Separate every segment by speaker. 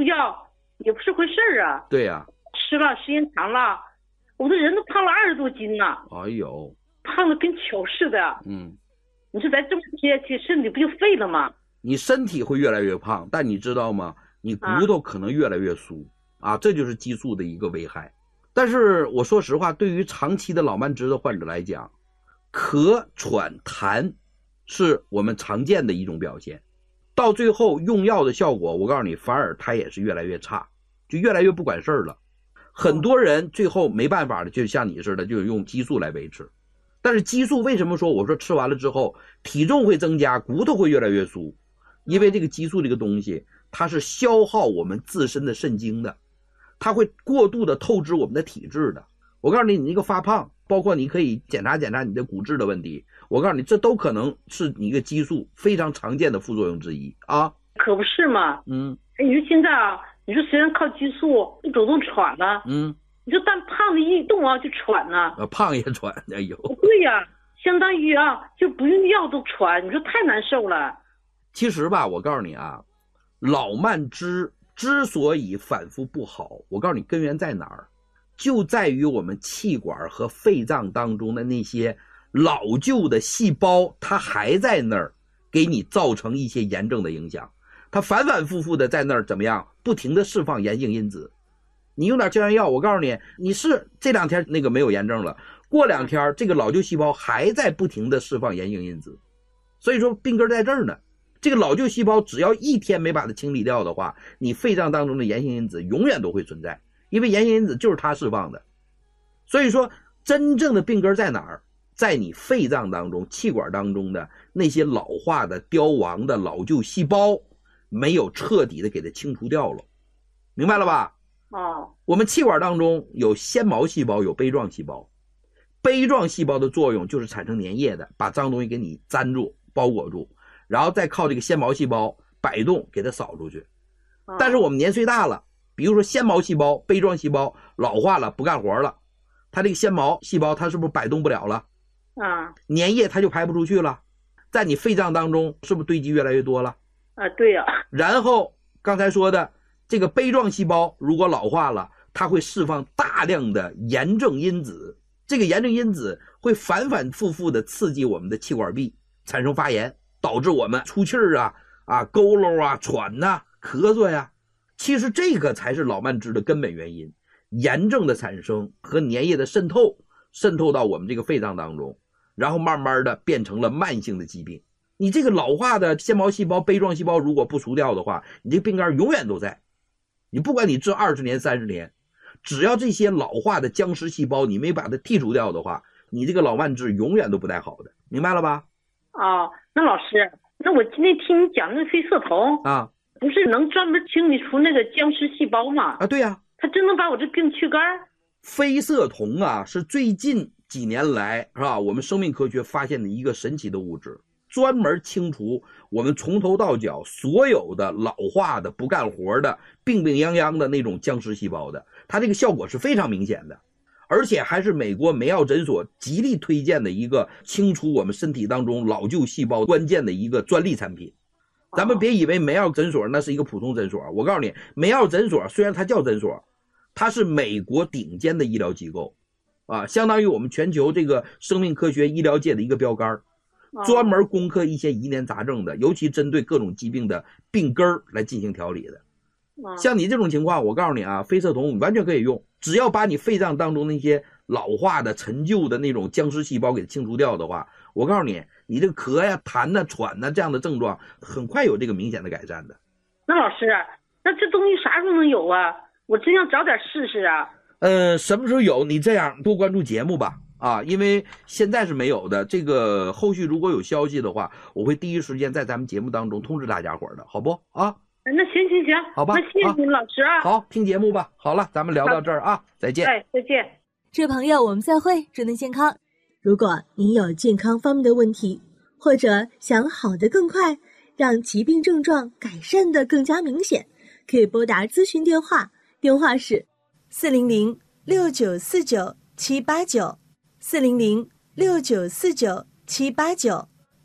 Speaker 1: 药也不是回事儿啊。
Speaker 2: 对呀。
Speaker 1: 吃了时间长了，我的人都胖了20多斤呢。
Speaker 2: 哎呦，
Speaker 1: 胖的跟球似的。你说咱这么接下去，身体不就废了吗？
Speaker 2: 你身体会越来越胖，但你知道吗？你骨头可能越来越酥啊，这就是激素的一个危害。但是我说实话，对于长期的老慢支的患者来讲，咳喘痰是我们常见的一种表现，到最后用药的效果，我告诉你，反而它也是越来越差，就越来越不管事儿了。很多人最后没办法的，就像你似的，就用激素来维持。但是激素为什么说我说吃完了之后体重会增加，骨头会越来越酥？因为这个激素这个东西，它是消耗我们自身的肾精的，它会过度的透支我们的体质的。我告诉你，你那个发胖，包括你可以检查检查你的骨质的问题，我告诉你，这都可能是你一个激素非常常见的副作用之一啊。
Speaker 1: 可不是嘛。你说现在啊，你说虽然靠激素，你主动喘了，你说但胖的一动啊就喘呢。
Speaker 2: 胖也喘，哎呦。
Speaker 1: 对呀，相当于啊就不用药都喘，你说太难受了。
Speaker 2: 其实吧，我告诉你啊，老慢支之所以反复不好，我告诉你根源在哪儿，就在于我们气管和肺脏当中的那些老旧的细胞，它还在那儿给你造成一些炎症的影响，它反反复复的在那儿怎么样，不停的释放炎性因子。你用点胶原药，我告诉你，你是这2天那个没有炎症了，过2天这个老旧细胞还在不停的释放炎性因子。所以说病根在这儿呢，这个老旧细胞只要1天没把它清理掉的话，你肺脏当中的炎性因子永远都会存在，因为炎性因子就是它释放的。所以说真正的病根在哪儿，在你肺脏当中气管当中的那些老化的凋亡的老旧细胞没有彻底的给它清除掉了，明白了吧？我们气管当中有纤毛细胞，有杯状细胞。杯状细胞的作用就是产生粘液的，把脏东西给你粘住包裹住，然后再靠这个纤毛细胞摆动给它扫出去。但是我们年岁大了，比如说纤毛细胞、杯状细胞老化了，不干活了，它这个纤毛细胞它是不是摆动不了了？粘液它就排不出去了，在你肺脏当中是不是堆积越来越多了？
Speaker 1: 对呀。
Speaker 2: 然后刚才说的这个杯状细胞如果老化了，它会释放大量的炎症因子，这个炎症因子会反反复复的刺激我们的气管壁，产生发炎，导致我们出气儿佝偻啊、喘呐、咳嗽呀。其实这个才是老慢支的根本原因，炎症的产生和粘液的渗透到我们这个肺脏当中，然后慢慢的变成了慢性的疾病。你这个老化的纤毛细胞、杯状细胞如果不除掉的话，你这个病根永远都在。你不管你治20年、30年，只要这些老化的僵尸细胞你没把它剔除掉的话，你这个老慢支永远都不带好的，明白了吧？
Speaker 1: 那老师，那我今天听你讲那个非色酮不是能专门清理出那个僵尸细胞吗？
Speaker 2: 对呀，
Speaker 1: 它真能把我这病去干？
Speaker 2: 非色酮是最近几年来是吧，我们生命科学发现的一个神奇的物质，专门清除我们从头到脚所有的老化的不干活的病病殃殃的那种僵尸细胞的，它这个效果是非常明显的，而且还是美国梅奥诊所极力推荐的一个清除我们身体当中老旧细胞关键的一个专利产品。咱们别以为梅奥诊所那是一个普通诊所，我告诉你，梅奥诊所虽然它叫诊所，它是美国顶尖的医疗机构相当于我们全球这个生命科学医疗界的一个标杆，专门攻克一些疑难杂症的，尤其针对各种疾病的病根来进行调理的。像你这种情况，我告诉你非色酮完全可以用，只要把你肺脏当中那些老化的陈旧的那种僵尸细胞给清除掉的话，我告诉你，你这个咳呀、痰呐、喘呐这样的症状很快有这个明显的改善的。
Speaker 1: 那老师，那这东西啥时候能有啊？我真想早点试试啊。
Speaker 2: 什么时候有？你这样多关注节目吧。因为现在是没有的，这个后续如果有消息的话，我会第一时间在咱们节目当中通知大家伙的，好不？
Speaker 1: 那行，
Speaker 2: 好吧，
Speaker 1: 那谢谢你老师
Speaker 2: 好，听节目吧。好了，咱们聊到这儿再见。
Speaker 1: 再见。
Speaker 3: 这位朋友，我们再会，祝您健康。如果您有健康方面的问题，或者想好得更快，让疾病症状改善得更加明显，可以拨打咨询电话，电话是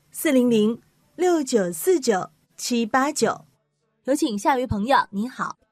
Speaker 3: 400-6949-789，400-6949-789，400-6949-789。有请下一位朋友，您好。